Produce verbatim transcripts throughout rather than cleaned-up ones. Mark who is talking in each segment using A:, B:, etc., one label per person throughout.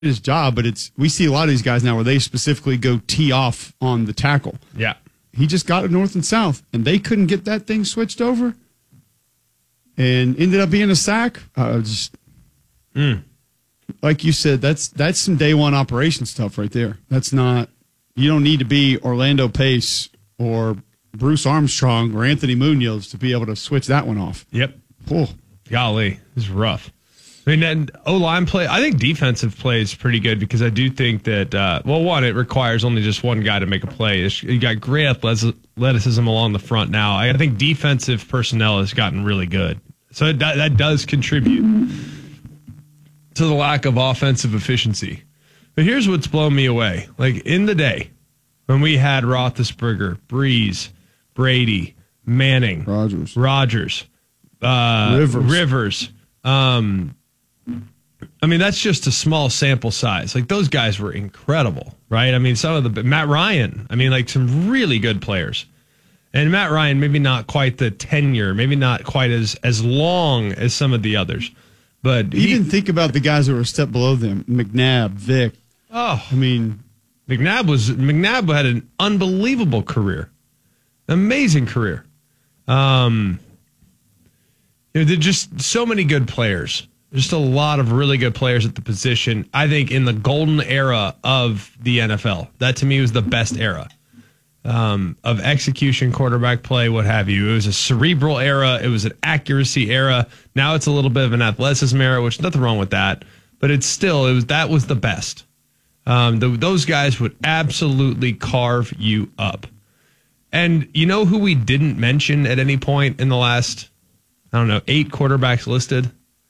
A: his job, but it's we see a lot of these guys now where they specifically go tee off on the tackle.
B: Yeah.
A: He just got it north and south, and they couldn't get that thing switched over, and ended up being a sack. Uh, just
B: mm.
A: Like you said, that's that's some day one operation stuff right there. That's not you don't need to be Orlando Pace or Bruce Armstrong or Anthony Munoz to be able to switch that one off.
B: Yep.
A: Oh.
B: Golly, this is rough. I mean, and O-line play, I think defensive play is pretty good because I do think that, uh, well, one, it requires only just one guy to make a play. It's, you got great athleticism along the front now. I think defensive personnel has gotten really good. So that, that does contribute to the lack of offensive efficiency. But here's what's blown me away. Like, in the day, when we had Roethlisberger, Breeze, Brady, Manning,
A: Rodgers,
B: Rodgers, uh,
A: Rivers,
B: Rivers um, I mean, that's just a small sample size. Like, those guys were incredible, right? I mean, some of the Matt Ryan, I mean, like some really good players. And Matt Ryan, maybe not quite the tenure, maybe not quite as, as long as some of the others. But
A: even
B: he,
A: think about the guys that were a step below them. McNabb, Vic.
B: Oh,
A: I mean,
B: McNabb was McNabb had an unbelievable career, amazing career. Um, you know, there's just so many good players. Just a lot of really good players at the position. I think in the golden era of the N F L, that to me was the best era um, of execution, quarterback play, what have you. It was a cerebral era. It was an accuracy era. Now it's a little bit of an athleticism era, which nothing wrong with that. But it's still, it was that was the best. Um, the, those guys would absolutely carve you up. And you know who we didn't mention at any point in the last, I don't know, eight quarterbacks listed?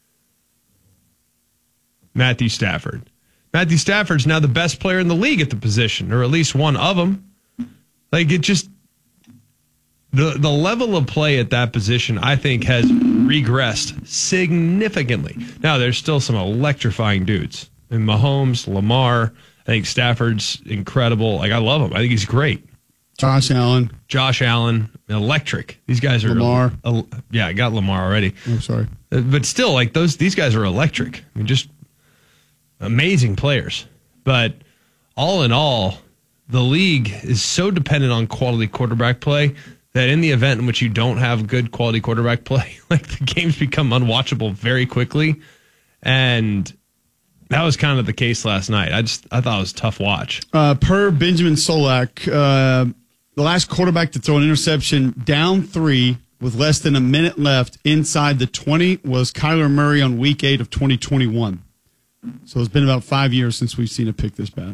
B: Matthew Stafford. Matthew Stafford's now the best player in the league at the position, or at least one of them. Like, it just, the the level of play at that position, I think, has regressed significantly. Now, there's still some electrifying dudes. And Mahomes, Lamar, I think Stafford's incredible. Like, I love him. I think he's great.
A: Josh Allen.
B: Josh Allen, electric. These guys are
A: Lamar.
B: Uh, yeah, I got Lamar already.
A: I'm sorry.
B: Uh, but still, like, those these guys are electric. I mean, just amazing players. But all in all, the league is so dependent on quality quarterback play that in the event in which you don't have good quality quarterback play, like, the games become unwatchable very quickly. And that was kind of the case last night. I just I thought it was a tough watch.
A: Uh, per Benjamin Solak, uh, the last quarterback to throw an interception down three with less than a minute left inside the twenty was Kyler Murray on week eight of twenty twenty-one. So it's been about five years since we've seen a pick this bad.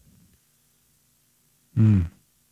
B: Mm.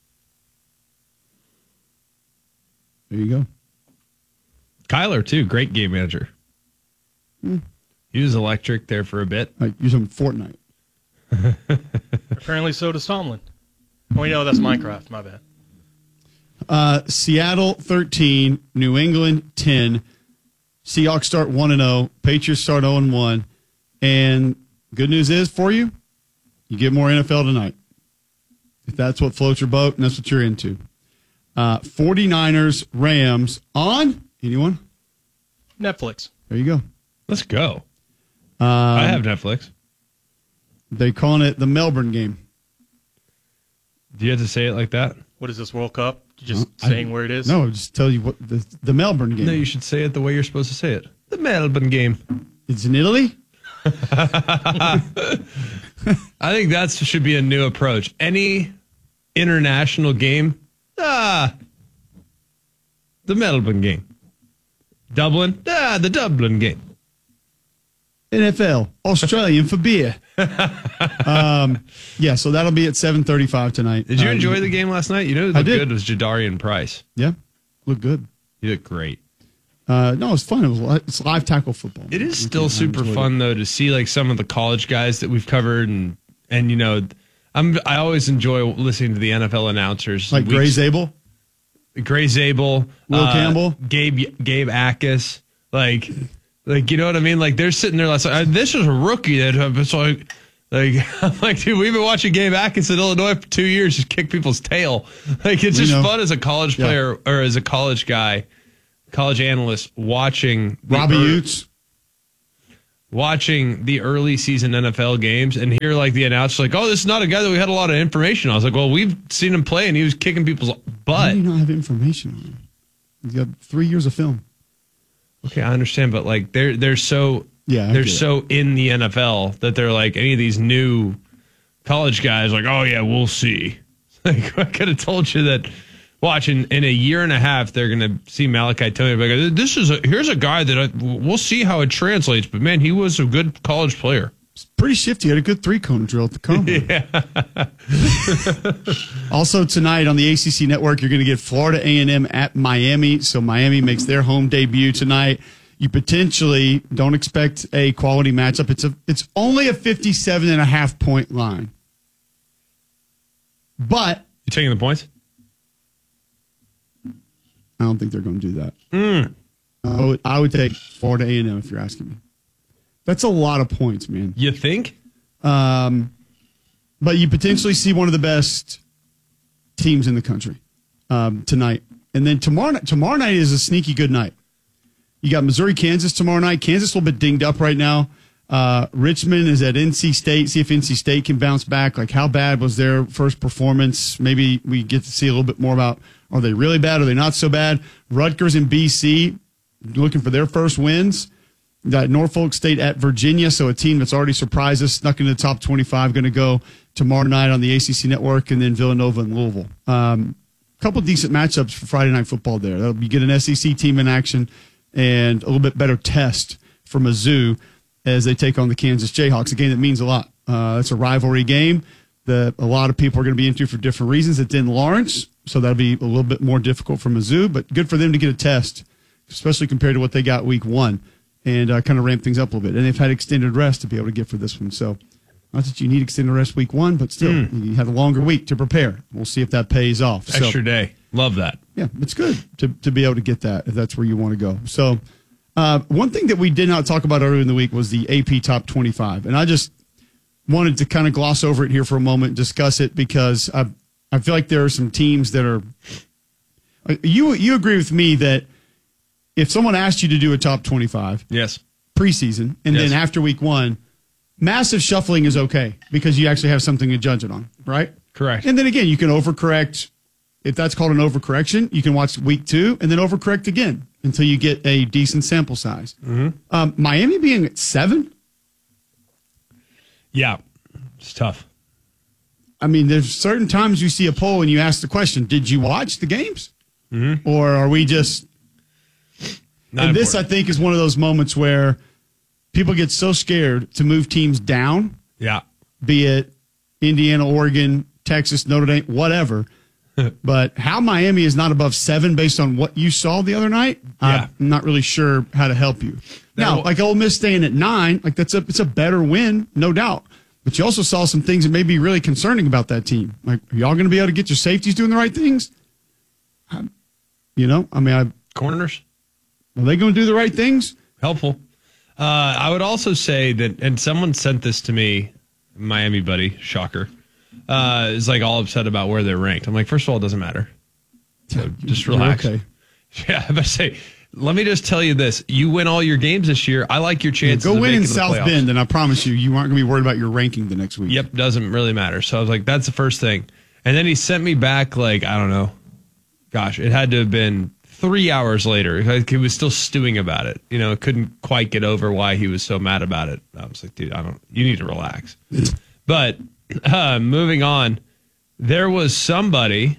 A: There you go.
B: Kyler, too. Great game manager.
A: Mm.
B: He was electric there for a bit.
A: I use him Fortnite.
C: Apparently so does Tomlin. Oh, you know, that's Minecraft. My bad.
A: Uh, Seattle thirteen, New England ten. Seahawks start one and oh. Patriots start oh and one. And good news is for you, you get more N F L tonight. If that's what floats your boat and that's what you're into. Uh, 49ers, Rams on anyone?
C: Netflix.
A: There you go.
B: Let's go.
A: Um,
B: I have Netflix.
A: They're calling it the Melbourne game.
B: Do you have to say it like that?
C: What is this, World Cup? You just
A: Uh,
C: saying
A: I,
C: where it is?
A: No, just tell you what the, the Melbourne game.
B: No, you should say it the way you're supposed to say it. The Melbourne game.
A: It's in Italy?
B: I think that should be a new approach. Any international game, ah, the Melbourne game. Dublin, ah, the Dublin game.
A: N F L, Australian for beer. um, yeah, so that'll be at seven thirty-five tonight.
B: Did you
A: uh,
B: enjoy the game last night? You know who
A: I
B: looked
A: did.
B: good was Jadarian Price.
A: Yeah, looked good.
B: He looked great.
A: Uh, no, it's fun. It was li- it's live tackle football.
B: It is
A: I
B: still
A: think I
B: super
A: enjoyed
B: fun
A: it.
B: though to see like some of the college guys that we've covered and and you know I'm I always enjoy listening to the N F L announcers
A: Like Gray
B: Weeks-
A: Zabel,
B: Gray Zabel,
A: Will
B: uh,
A: Campbell?
B: Gabe Gabe Akis, like like you know what I mean? Like they're sitting there like uh, this is a rookie that uh, it's like like I'm like dude, we've been watching Gabe Akis in Illinois for two years just kick people's tail. Like it's
A: We
B: just
A: know.
B: fun as a college
A: Yeah.
B: player or as a college guy. College analyst watching the
A: Robbie
B: ear-
A: Utes.
B: watching the early season N F L games and hear like the announcer like, oh, this is not a guy that we had a lot of information on. I was like, well, we've seen him play and he was kicking people's
A: How
B: butt.
A: do you not have information on him? He's got three years of film.
B: Okay, I understand, but like they're they're so
A: Yeah, I
B: they're
A: get it.
B: so in the N F L that they're like any of these new college guys like, oh yeah, we'll see. Like I could have told you that. Watch in, in a year and a half, they're going to see Malachi Tony. Like, this is a, here's a guy that I, we'll see how it translates. But man, he was a good college player.
A: It's pretty shifty. He had a good three cone drill at the combine. Yeah. Also tonight on the A C C Network, you're going to get Florida A and M at Miami. So Miami makes their home debut tonight. You potentially don't expect a quality matchup. It's a it's only a fifty-seven and a half point line, but
B: You taking the points?
A: I don't think they're going to do that.
B: Mm.
A: I would, I would take Florida A and M if you're asking me. That's a lot of points, man.
B: You think?
A: Um, but you potentially see one of the best teams in the country um, tonight. And then tomorrow night, tomorrow night is a sneaky good night. You got Missouri, Kansas tomorrow night. Kansas a little bit dinged up right now. Uh, Richmond is at N C State. See if N C State can bounce back. Like, how bad was their first performance? Maybe we get to see a little bit more about, are they really bad? Are they not so bad? Rutgers and B C looking for their first wins. You got Norfolk State at Virginia, so a team that's already surprised us, snuck into the top twenty-five, going to go tomorrow night on the A C C Network, and then Villanova and Louisville. Um, a couple decent matchups for Friday Night Football there. That'll, you get an S E C team in action and a little bit better test for Mizzou as they take on the Kansas Jayhawks, a game that means a lot. Uh, it's a rivalry game that a lot of people are going to be into for different reasons. It's in Lawrence, so that'll be a little bit more difficult for Mizzou, but good for them to get a test, especially compared to what they got week one, and uh, kind of ramp things up a little bit. And they've had extended rest to be able to get for this one. So not that you need extended rest week one, but still, mm. you have a longer week to prepare. We'll see if that pays off.
B: Extra
A: so,
B: day. Love that.
A: Yeah, it's good to, to be able to get that if that's where you want to go. So uh, one thing that we did not talk about earlier in the week was the A P Top twenty-five. And I just wanted to kind of gloss over it here for a moment, discuss it, because I, I feel like there are some teams that are – you you agree with me that if someone asked you to do a top twenty-five
B: yes,
A: preseason, and
B: yes.
A: then after week one, massive shuffling is okay because you actually have something to judge it on, right?
B: Correct.
A: And then again, you can overcorrect. If that's called an overcorrection, you can watch week two and then overcorrect again until you get a decent sample size.
B: Mm-hmm.
A: Um, Miami being at seven?
B: Yeah, it's tough.
A: I mean, there's certain times you see a poll and you ask the question, did you watch the games?
B: Mm-hmm.
A: Or are we just...
B: Not
A: and this, I
B: important.
A: think, is one of those moments where people get so scared to move teams down,
B: Yeah.
A: be it Indiana, Oregon, Texas, Notre Dame, whatever. But how Miami is not above seven based on what you saw the other night,
B: Yeah.
A: I'm not really sure how to help you. Now,
B: Now-
A: like Ole Miss staying at nine, like that's a it's a better win, no doubt. But you also saw some things that may be really concerning about that team. Like, are y'all going to be able to get your safeties doing the right things? I- You know, I mean, I,
B: Corners?
A: are they going to do the right things?
B: Helpful. Uh, I would also say that, and someone sent this to me, Miami buddy, shocker, uh, is like all upset about where they're ranked. I'm like, first of all, it doesn't matter. So just
A: You're
B: relax.
A: okay.
B: Yeah, I must say, let me just tell you this. You win all your games this year. I like your chances
A: Go
B: of
A: win
B: making
A: in
B: the
A: South
B: playoffs.
A: Bend, and I promise you, you aren't going to be worried about your ranking the next week.
B: Yep, doesn't really matter. So I was like, that's the first thing. And then he sent me back, like, I don't know. Gosh, it had to have been three hours later. Like, he was still stewing about it. You know, couldn't quite get over why he was so mad about it. I was like, dude, I don't, you need to relax. But uh, moving on, there was somebody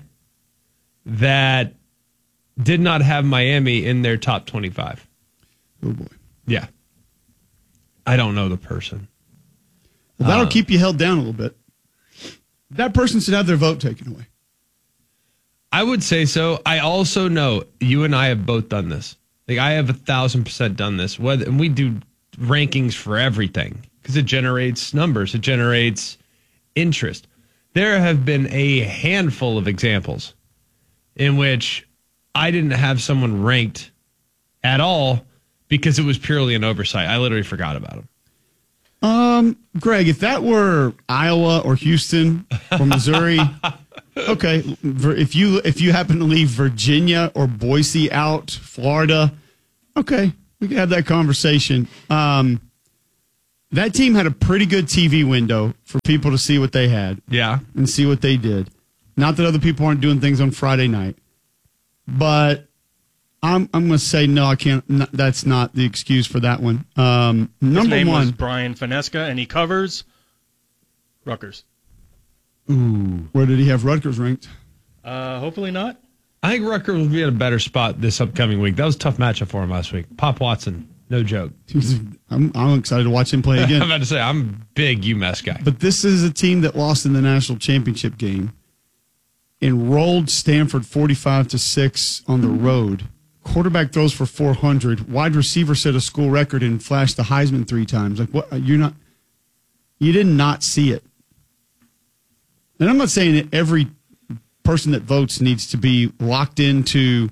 B: that did not have Miami in their top twenty-five.
A: Oh, boy.
B: Yeah. I don't know the person.
A: Well, that'll
B: Uh,
A: keep you held down a little bit. That person should have their vote taken away.
B: I would say so. I also know you and I have both done this. Like, I have a thousand percent done this. Whether, and we do rankings for everything because it generates numbers. It generates interest. There have been a handful of examples in which I didn't have someone ranked at all because it was purely an oversight. I literally forgot about them.
A: Um, Greg, if that were Iowa or Houston or Missouri, okay. If you if you happen to leave Virginia or Boise out, Florida, okay, we can have that conversation. Um, that team had a pretty good T V window for people to see what they had.
B: Yeah.
A: And see what they did. Not that other people aren't doing things on Friday night, but I'm I'm going to say no. I can't. No, that's not the excuse for that one. Um, number
C: His name
A: one,
C: was Brian Finesca, and he covers Rutgers.
A: Ooh, where did he have Rutgers ranked?
C: Uh, hopefully not.
B: I think Rutgers will be in a better spot this upcoming week. That was a tough matchup for him last week. Pop Watson, no joke.
A: I'm, I'm excited to watch him play again.
B: I'm about to say, I'm a big UMass guy.
A: But this is a team that lost in the national championship game and rolled Stanford forty-five to six on the road. Quarterback throws for four hundred. Wide receiver set a school record and flashed the Heisman three times. Like, what? You're not, you did not see it. And I'm not saying that every person that votes needs to be locked into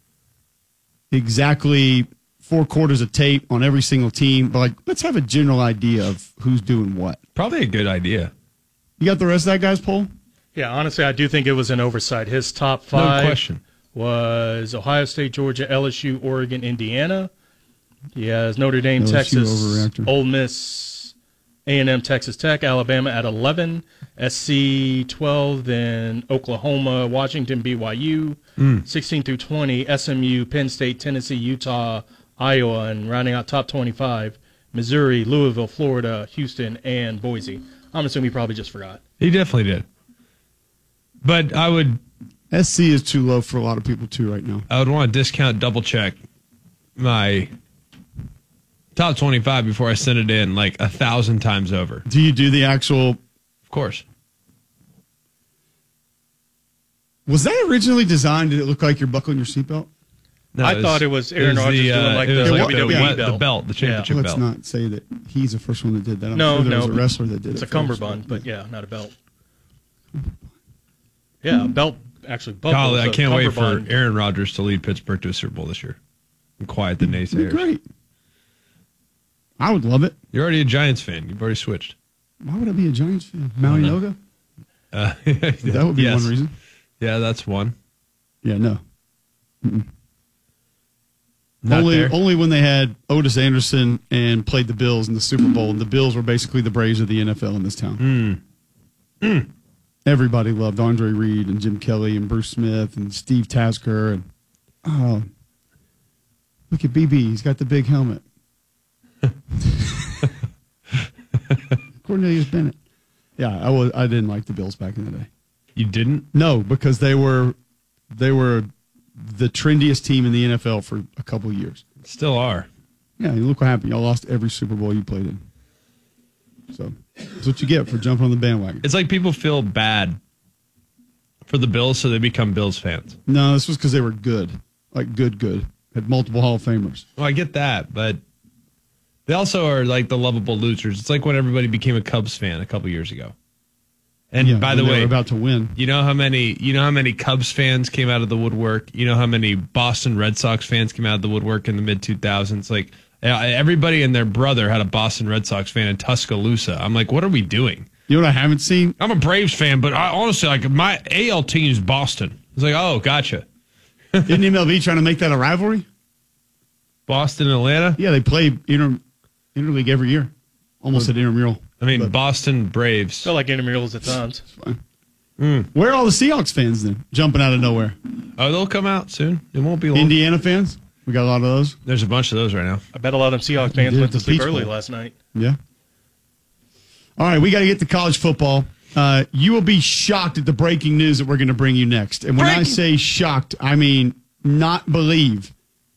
A: exactly four quarters of tape on every single team, but like, let's have a general idea of who's doing what.
B: Probably a good idea.
A: You got the rest of that guy's poll?
C: Yeah, honestly, I do think it was an oversight. His top five
B: No question.
C: was Ohio State, Georgia, L S U, Oregon, Indiana. He has Notre Dame,
A: L S U
C: Texas,
A: overreactor.
C: Ole Miss, A and M, Texas Tech, Alabama at eleven, S C twelve, then Oklahoma, Washington, B Y U,
B: Mm.
C: sixteen through twenty, S M U, Penn State, Tennessee, Utah, Iowa, and rounding out top twenty-five, Missouri, Louisville, Florida, Houston, and Boise. I'm assuming he probably just forgot.
B: He definitely did. But I would
A: S C is too low for a lot of people, too, right now.
B: I would want to discount double check my top twenty-five before I send it in like a thousand times over.
A: Do you do the actual...
B: Of course.
A: Was that originally designed? Did it look like you're buckling your seatbelt?
B: No,
C: I thought it was Aaron
B: it was
C: Rodgers
B: the, uh,
C: doing like
B: it
C: the
B: was like
C: W W E
B: the,
C: belt.
B: the belt, the championship
A: Let's
B: belt.
A: not say that he's the first one that did that. I'm
C: No,
A: sure there
C: no,
A: was a wrestler that did
C: It's
A: it
C: a
A: first.
C: cummerbund, but yeah, not a belt. Yeah, a belt actually.
B: Golly,
C: buckles
B: I
C: a
B: can't wait for
C: cummerbund.
B: Aaron Rodgers to lead Pittsburgh to a Super Bowl this year and quiet the
A: It'd be
B: naysayers.
A: great. I would love it.
B: You're already a Giants fan. You've already switched.
A: Why would I be a Giants fan? Maui Noga?
B: Uh,
A: That would be
B: yes.
A: one reason.
B: Yeah, that's one.
A: Yeah, no.
B: Not
A: only
B: there.
A: only when they had Otis Anderson and played the Bills in the Super Bowl, and the Bills were basically the Braves of the N F L in this town.
B: Mm. Mm.
A: Everybody loved Andre Reed and Jim Kelly and Bruce Smith and Steve Tasker. And oh, look at B B. He's got the big helmet. Cornelius Bennett. Yeah, I was. I didn't like the Bills back in the day.
B: You didn't?
A: No, because they were they were the trendiest team in the N F L for a couple of years.
B: Still are.
A: Yeah, you look what happened. Y'all lost every Super Bowl you played in. So that's what you get for jumping on the bandwagon.
B: It's like people feel bad for the Bills, so they become Bills fans.
A: No, this was because they were good, like good, good. Had multiple Hall of Famers.
B: Well, I get that, but they also are like the lovable losers. It's like when everybody became a Cubs fan a couple years ago. And
A: Yeah,
B: by
A: when
B: the
A: they
B: way,
A: were about to win.
B: you know how many you know how many Cubs fans came out of the woodwork? You know how many Boston Red Sox fans came out of the woodwork in the mid two thousands? Like uh, everybody and their brother had a Boston Red Sox fan in Tuscaloosa. I'm like, what are we doing?
A: You know what I haven't seen?
B: I'm a Braves fan, but I honestly like my A L team is Boston. It's like, oh, gotcha.
A: Isn't M L B trying to make that a rivalry?
B: Boston, Atlanta.
A: Yeah, they play inter interleague every year. Almost said intramural.
B: I mean,
A: But
B: Boston Braves.
C: Felt like intramurals at times.
A: it's fine. Where are all the Seahawks fans then? Jumping out of nowhere.
B: Oh, they'll come out soon. It won't be long.
A: Indiana fans? We got a lot of those.
B: There's a bunch of those right now.
C: I bet a lot of them Seahawks fans
A: did
C: went
A: the
C: to sleep
A: Peach
C: early
A: Bowl.
C: last night.
A: Yeah. All right, we got to get to college football. Uh, you will be shocked at the breaking news that we're going to bring you next. And when I
B: Breaking-
A: say shocked, I mean not believe.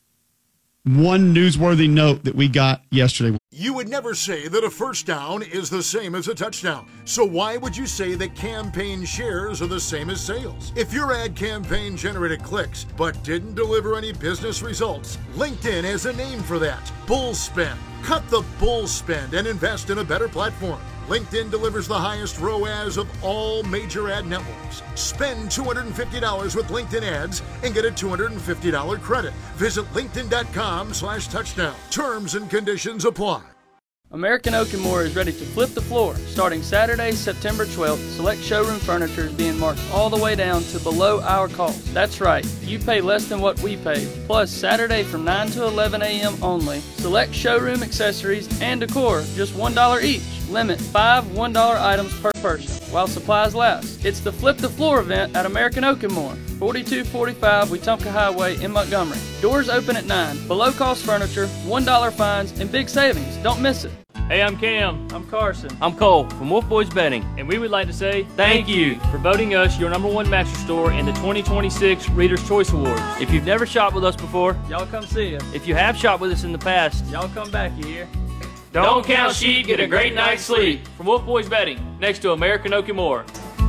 A: One newsworthy note that we got yesterday.
D: You would never say that a first down is the same as a touchdown. So why would you say that campaign shares are the same as sales? If your ad campaign generated clicks but didn't deliver any business results, LinkedIn has a name for that. Bull spend. Cut the bull spend and invest in a better platform. LinkedIn delivers the highest R O A S of all major ad networks. Spend two hundred fifty dollars with LinkedIn ads and get a two hundred fifty dollars credit. Visit linkedin.com slash touchdown. Terms and conditions apply.
E: American Oak and More is ready to flip the floor. Starting Saturday, September twelfth, select showroom furniture is being marked all the way down to below our cost. That's right, you pay less than what we pay. Plus, Saturday from nine to eleven a.m. only, select showroom accessories and decor, just one dollar each. Limit five one dollar items per person while supplies last. It's the Flip the Floor event at American Oak and More, forty-two forty-five Wetumpka Highway in Montgomery. Doors open at nine. Below cost furniture, one dollar fines, and big savings. Don't miss it.
F: Hey, I'm Cam.
E: I'm Carson.
F: I'm Cole from Wolf Boys Betting, and we would like to say thank you for voting us your number one mattress store in the twenty twenty-six Reader's Choice Awards. If you've never shopped with us before,
E: Y'all come see us.
F: if you have shopped with us in the past,
E: Y'all come back, you hear?
F: don't count sheep, get a great night's sleep. From Wolf Boys Betting, next to American Oak and More.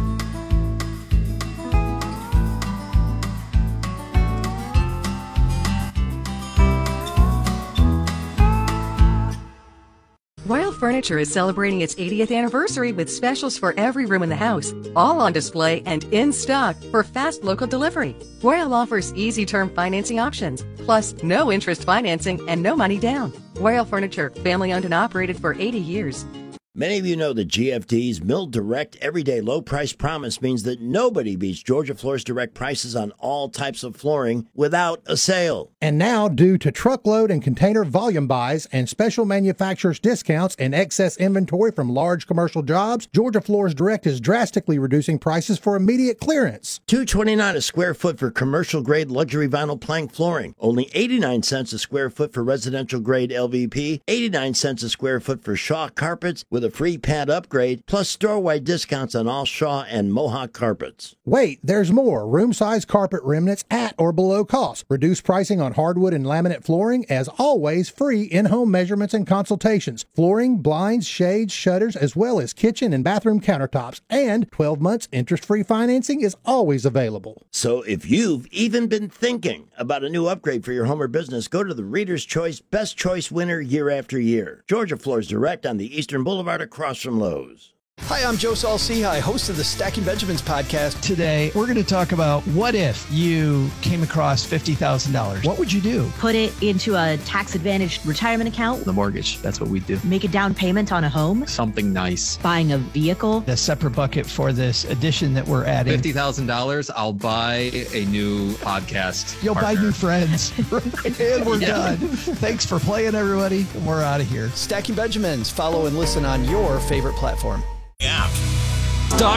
G: Royal Furniture is celebrating its eightieth anniversary with specials for every room in the house, all on display and in stock for fast local delivery. Royal offers easy term financing options, plus no interest financing and no money down. Royal Furniture, family owned and operated for eighty years.
H: Many of you know that G F D's Mill Direct Everyday Low Price Promise means that nobody beats Georgia Floor's direct prices on all types of flooring without a sale.
I: And now, due to truckload and container volume buys and special manufacturers' discounts and excess inventory from large commercial jobs, Georgia Floors Direct is drastically reducing prices for immediate clearance.
H: two dollars and twenty-nine cents a square foot for commercial-grade luxury vinyl plank flooring. Only eighty-nine cents a square foot for residential-grade L V P. eighty-nine cents a square foot for Shaw carpets with a free pad upgrade, plus store-wide discounts on all Shaw and Mohawk carpets.
I: Wait, there's more. Room-size carpet remnants at or below cost. Reduced pricing on hardwood and laminate flooring. As always, free in-home measurements and consultations. Flooring, blinds, shades, shutters, as well as kitchen and bathroom countertops. And twelve months interest-free financing is always available.
H: So if you've even been thinking about a new upgrade for your home or business, go to the Reader's Choice Best Choice winner year after year. Georgia Floors Direct on the Eastern Boulevard across from Lowe's.
J: Hi, I'm Joe Saul-Sehy, host of the Stacking Benjamins podcast.
K: Today, we're going to talk about what if you came across fifty thousand dollars? What would you do?
L: Put it into a tax-advantaged retirement account.
K: The mortgage, that's what we do.
L: Make a down payment on a home.
K: Something nice.
L: Buying a vehicle.
K: A separate bucket for this addition that we're adding.
M: fifty thousand dollars, I'll buy a new podcast
K: You'll
M: partner.
K: buy new friends. And we're
M: Yeah.
K: done. Thanks for playing, everybody. We're out of here.
J: Stacking Benjamins. Follow and listen on your favorite platform.
N: App.